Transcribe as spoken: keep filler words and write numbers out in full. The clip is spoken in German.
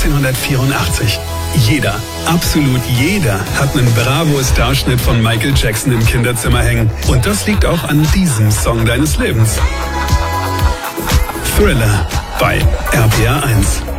neunzehnhundertvierundachtzig. Jeder, absolut jeder hat einen Bravo-Starschnitt von Michael Jackson im Kinderzimmer hängen. Und das liegt auch an diesem Song deines Lebens. Thriller bei R P R eins.